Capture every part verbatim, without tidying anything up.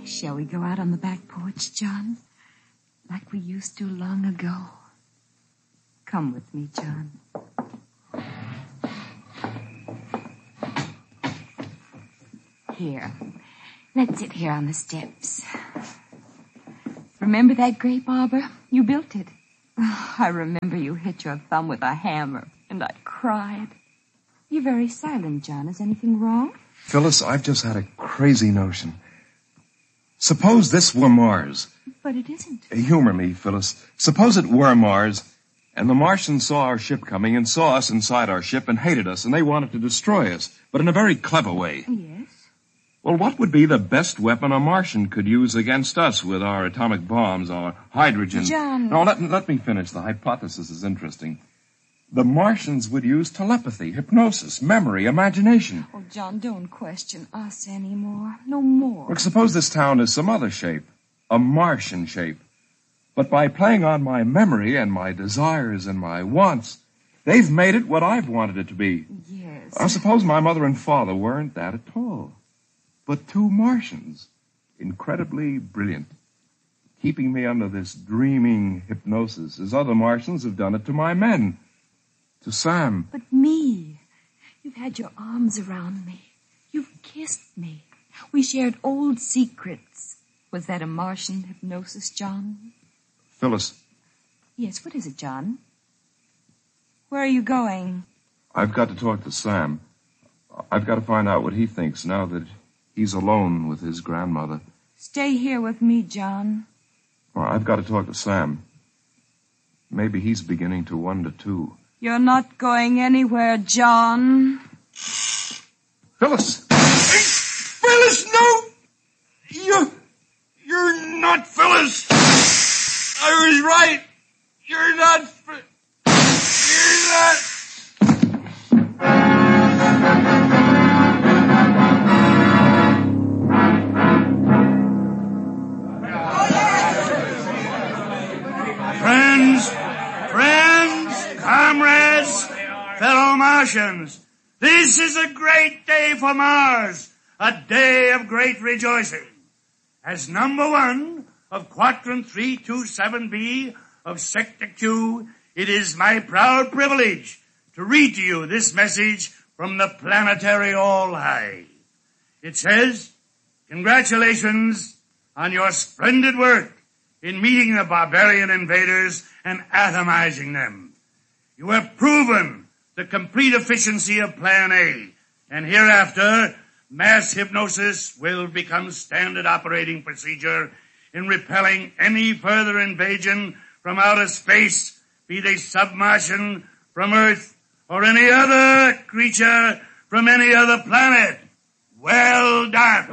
Shall we go out on the back porch, John? Like we used to long ago. Come with me, John. Here. Let's sit here on the steps. Remember that grape arbor? You built it. Oh, I remember you hit your thumb with a hammer, and I cried. You're very silent, John. Is anything wrong? Phyllis, I've just had a crazy notion. Suppose this were Mars. But it isn't. Humor me, Phyllis. Suppose it were Mars, and the Martians saw our ship coming and saw us inside our ship and hated us, and they wanted to destroy us, but in a very clever way. Yes? Well, what would be the best weapon a Martian could use against us with our atomic bombs, our hydrogen? John... No, let, let me finish. The hypothesis is interesting. The Martians would use telepathy, hypnosis, memory, imagination. Oh, John, don't question us anymore. No more. Look, suppose this town is some other shape, a Martian shape. But by playing on my memory and my desires and my wants, they've made it what I've wanted it to be. Yes. I suppose my mother and father weren't that at all. But two Martians, incredibly brilliant, keeping me under this dreaming hypnosis, as other Martians have done it to my men. To Sam. But me. You've had your arms around me. You've kissed me. We shared old secrets. Was that a Martian hypnosis, John? Phyllis. Yes, what is it, John? Where are you going? I've got to talk to Sam. I've got to find out what he thinks now that he's alone with his grandmother. Stay here with me, John. Well, I've got to talk to Sam. Maybe he's beginning to wonder, too. You're not going anywhere, John. Phyllis! Phyllis, no! You're... You're not Phyllis! I was right! You're not... You're not... Friends, friends, comrades, fellow Martians, this is a great day for Mars, a day of great rejoicing. As number one of Quadrant three two seven B of Sector Q, it is my proud privilege to read to you this message from the planetary All-High. It says, congratulations on your splendid work in meeting the barbarian invaders and atomizing them. You have proven the complete efficiency of Plan A, and hereafter, mass hypnosis will become standard operating procedure in repelling any further invasion from outer space, be they submartian, from Earth, or any other creature from any other planet. Well done.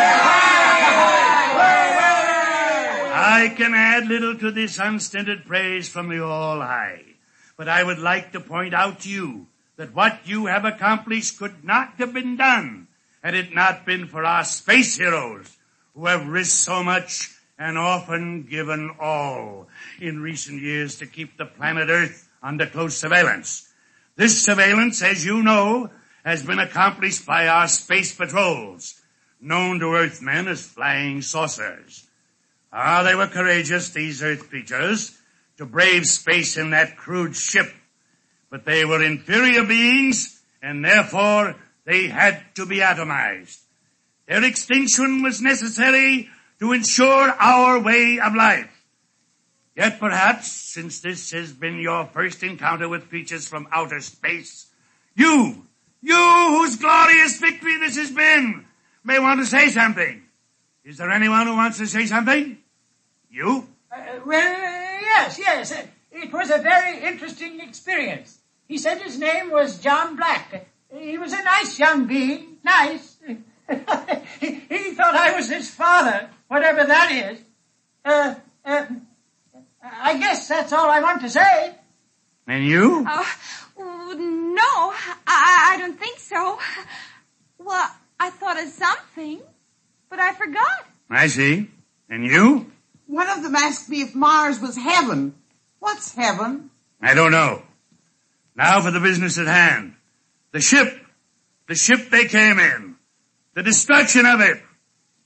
I can add little to this unstinted praise from the All-High, but I would like to point out to you that what you have accomplished could not have been done had it not been for our space heroes who have risked so much and often given all in recent years to keep the planet Earth under close surveillance. This surveillance, as you know, has been accomplished by our space patrols, known to Earthmen as flying saucers. Ah, they were courageous, these Earth creatures, to brave space in that crude ship. But they were inferior beings, and therefore they had to be atomized. Their extinction was necessary to ensure our way of life. Yet perhaps, since this has been your first encounter with creatures from outer space, you, you whose glorious victory this has been, may want to say something. Is there anyone who wants to say something? You? Uh, well, uh, yes, yes. Uh, it was a very interesting experience. He said his name was John Black. Uh, he was a nice young being. Nice. he, he thought I was his father, whatever that is. Uh, uh, I guess that's all I want to say. And you? Oh, no, I, I don't think so. Well, I thought of something, but I forgot. I see. And you? One of them asked me if Mars was heaven. What's heaven? I don't know. Now for the business at hand. The ship. The ship they came in. The destruction of it.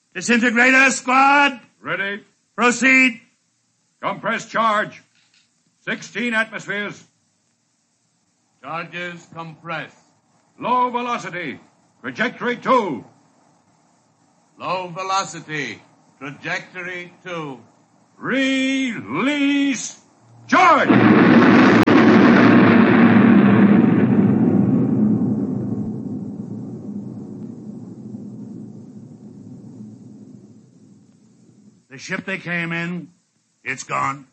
Disintegrator squad, Ready. proceed. Compress charge. Sixteen atmospheres. Charges compressed. Low velocity. Trajectory two. Low velocity. Trajectory two. Release. Charge! The ship they came in, it's gone.